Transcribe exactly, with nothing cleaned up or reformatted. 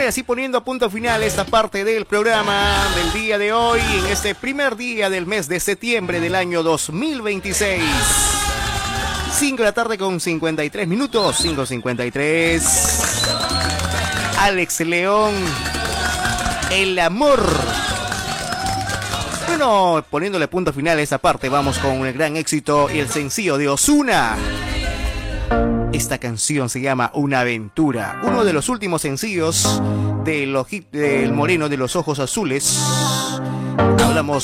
Bueno, y así poniendo a punto final esta parte del programa del día de hoy, en este primer día del mes de septiembre del año dos mil veintiséis. cinco de la tarde con cincuenta y tres minutos, cinco cincuenta y tres. Alex León, El Amor. Bueno, poniéndole punto final a esta parte, vamos con el gran éxito y el sencillo de Ozuna. Esta canción se llama Una Aventura, uno de los últimos sencillos del, del Moreno de los Ojos Azules. Hablamos